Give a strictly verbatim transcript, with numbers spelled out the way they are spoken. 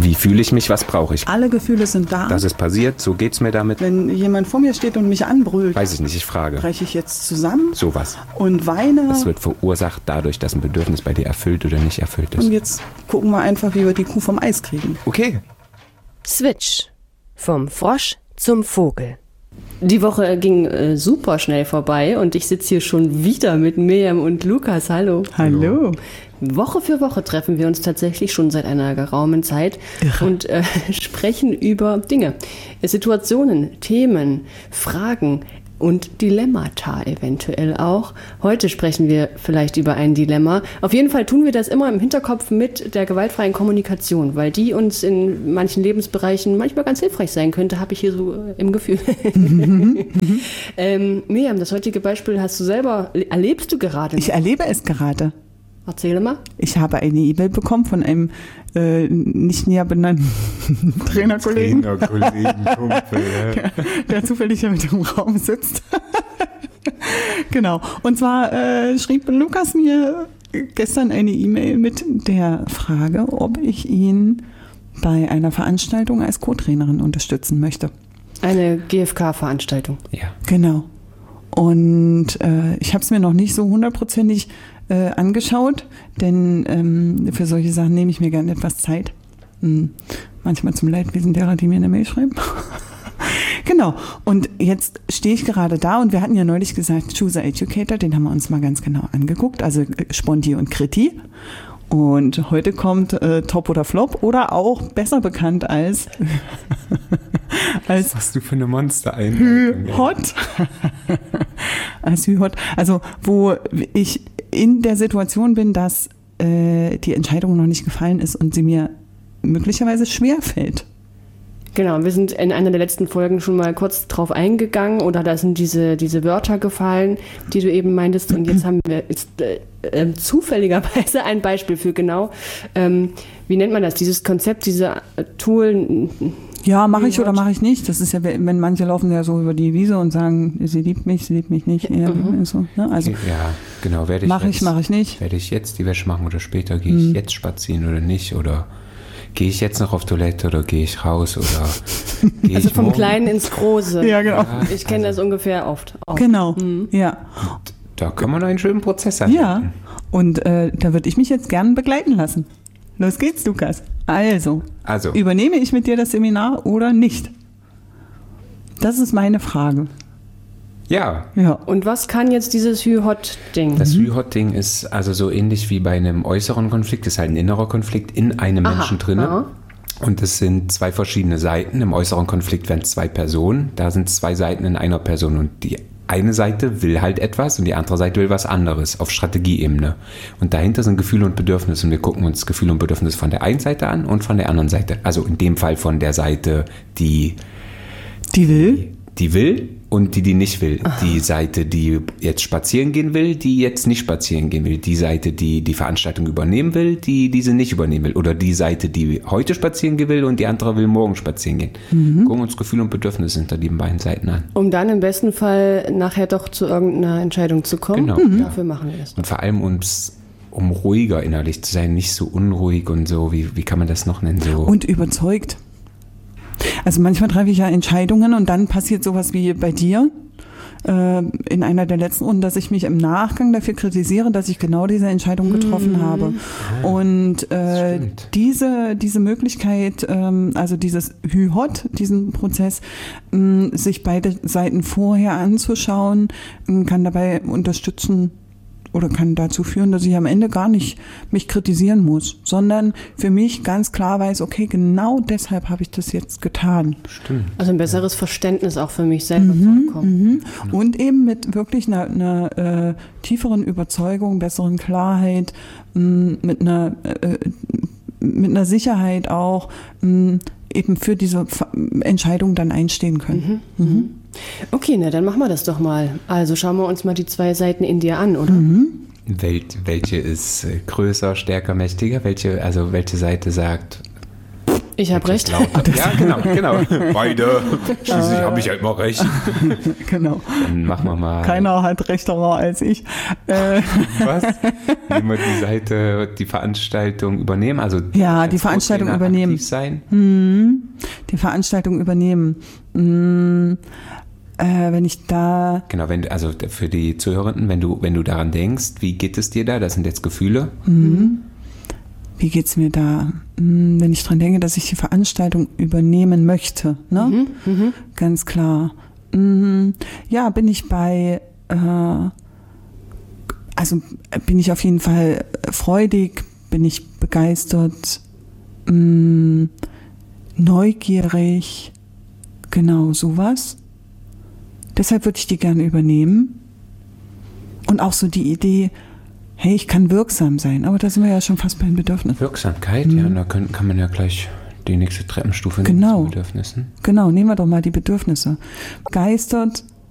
Wie fühle ich mich? Was brauche ich? Alle Gefühle sind da. Das ist passiert, so geht's mir damit. Wenn jemand vor mir steht und mich anbrüllt, weiß ich nicht, ich frage. breche ich jetzt zusammen? Sowas. Und weine. Es wird verursacht dadurch, dass ein Bedürfnis bei dir erfüllt oder nicht erfüllt ist. Und jetzt gucken wir einfach, wie wir die Kuh vom Eis kriegen. Okay. Switch. Vom Frosch zum Vogel. Die Woche ging äh, super schnell vorbei und ich sitze hier schon wieder mit Miriam und Lukas. Hallo. Hallo. Woche für Woche treffen wir uns tatsächlich schon seit einer geraumen Zeit Irre. und äh, sprechen über Dinge, Situationen, Themen, Fragen und Dilemmata eventuell auch. Heute sprechen wir vielleicht über ein Dilemma. Auf jeden Fall tun wir das immer im Hinterkopf mit der gewaltfreien Kommunikation, weil die uns in manchen Lebensbereichen manchmal ganz hilfreich sein könnte, habe ich hier so äh, im Gefühl. Mhm. ähm, Miriam, das heutige Beispiel hast du selber, erlebst du gerade? Ich erlebe es gerade. Erzähle mal. Ich habe eine E-Mail bekommen von einem äh, nicht näher benannten Trainerkollegen. Trainerkollegen, Kumpel, ja. der, der zufällig ja mit im Raum sitzt. Genau. Und zwar äh, schrieb Lukas mir gestern eine E-Mail mit der Frage, ob ich ihn bei einer Veranstaltung als Co-Trainerin unterstützen möchte. Eine G F K-Veranstaltung. Ja. Genau. Und äh, ich habe es mir noch nicht so hundertprozentig äh, angeschaut, denn ähm, für solche Sachen nehme ich mir gerne etwas Zeit. Hm. Manchmal zum Leidwesen derer, die mir eine Mail schreiben. Genau. Und jetzt stehe ich gerade da und wir hatten ja neulich gesagt, Chooser Educator, den haben wir uns mal ganz genau angeguckt, also Sponti und Kriti. Und heute kommt äh, Top oder Flop oder auch besser bekannt als als was hast du für eine Monster ein Hü-Hot. Als Hü-Hot. Also wo ich in der Situation bin, dass äh, die Entscheidung noch nicht gefallen ist und sie mir möglicherweise schwer fällt. Genau, wir sind in einer der letzten Folgen schon mal kurz drauf eingegangen oder da sind diese, diese Wörter gefallen, die du eben meintest und jetzt haben wir jetzt, äh, äh, zufälligerweise ein Beispiel für genau, ähm, wie nennt man das, dieses Konzept, diese äh, Tool. Ja, mache ich oder mache ich nicht. Das ist ja, wenn manche laufen ja so über die Wiese und sagen, sie liebt mich, sie liebt mich nicht. Eher, mhm. so, ne? Also, ja, genau. Werde ich mache ich, mache ich nicht. Werde ich jetzt die Wäsche machen oder später? Gehe ich mhm. jetzt spazieren oder nicht? Oder gehe ich jetzt noch auf Toilette oder gehe ich raus? Oder gehe also ich vom morgen? Kleinen ins Große. Ja, genau. Ja, ich kenne also, das ungefähr oft. Auch. Genau, mhm. ja. Und da kann man einen schönen Prozess einleiten. Ja, und äh, da würde ich mich jetzt gerne begleiten lassen. Los geht's, Lukas. Also, also, übernehme ich mit dir das Seminar oder nicht? Das ist meine Frage. Ja. ja. Und was kann jetzt dieses Hü-Hot-Ding? Das Hü-Hot-Ding ist also so ähnlich wie bei einem äußeren Konflikt, ist halt ein innerer Konflikt in einem Aha, Menschen drin. Und es sind zwei verschiedene Seiten. Im äußeren Konflikt wären es zwei Personen. Da sind zwei Seiten in einer Person. Und die eine Seite will halt etwas und die andere Seite will was anderes auf Strategieebene. Und dahinter sind Gefühle und Bedürfnisse. Und wir gucken uns Gefühle und Bedürfnisse von der einen Seite an und von der anderen Seite. Also in dem Fall von der Seite, die Die will? Die, die will und die, die nicht will. Aha. Die Seite, die jetzt spazieren gehen will, die jetzt nicht spazieren gehen will. Die Seite, die die Veranstaltung übernehmen will, die diese nicht übernehmen will. Oder die Seite, die heute spazieren gehen will und die andere will morgen spazieren gehen. Mhm. Gucken uns Gefühle und Bedürfnisse hinter den beiden Seiten an. Um dann im besten Fall nachher doch zu irgendeiner Entscheidung zu kommen. Genau. Mhm. Dafür machen wir das. Und vor allem uns, um ruhiger innerlich zu sein, nicht so unruhig und so, wie, wie kann man das noch nennen? So. Und überzeugt. Also manchmal treffe ich ja Entscheidungen und dann passiert sowas wie bei dir äh, in einer der letzten Runden, dass ich mich im Nachgang dafür kritisiere, dass ich genau diese Entscheidung getroffen mhm. habe. Ja, und äh, diese, diese Möglichkeit, ähm, also dieses Hü-Hot, diesen Prozess, ähm, sich beide Seiten vorher anzuschauen, ähm, kann dabei unterstützen, oder kann dazu führen, dass ich am Ende gar nicht mich kritisieren muss, sondern für mich ganz klar weiß, okay, genau deshalb habe ich das jetzt getan. Stimmt. Also ein besseres Verständnis auch für mich selber mhm, zu bekommen. Mhm. Und eben mit wirklich einer, einer äh, tieferen Überzeugung, besseren Klarheit, mh, mit einer äh, mit einer Sicherheit auch mh, eben für diese Entscheidung dann einstehen können. Mhm. Mhm. Okay, na dann machen wir das doch mal. Also schauen wir uns mal die zwei Seiten in dir an, oder? Mhm. Wel- welche ist größer, stärker, mächtiger? Welche, also welche Seite sagt, Ich habe recht. Lauter. Ja, genau, genau. Beide. Schließlich habe ich ja immer recht. Genau. Dann machen wir mal. Keiner hat rechterer als ich. Äh, Was? Nehmen wir die Seite, die Veranstaltung übernehmen? Also Ja, als die Veranstaltung Co-Trainer übernehmen. aktiv sein? hm, die Veranstaltung übernehmen. Hm, äh, wenn ich da, Genau, wenn du- also für die Zuhörenden, wenn du, wenn du daran denkst, wie geht es dir da? Das sind jetzt Gefühle. wie geht's mir da? Hm, wenn ich dran denke, dass ich die Veranstaltung übernehmen möchte, ne? Ganz klar. Hm, ja, bin ich bei, äh, also bin ich auf jeden Fall freudig, bin ich begeistert, hm, neugierig, genau sowas. Deshalb würde ich die gerne übernehmen. Und auch so die Idee, hey, ich kann wirksam sein, aber da sind wir ja schon fast bei den Bedürfnissen. Wirksamkeit, ja, da können, kann man ja gleich die nächste Treppenstufe nehmen Genau. zu Bedürfnissen. Genau, nehmen wir doch mal die Bedürfnisse. Begeistert,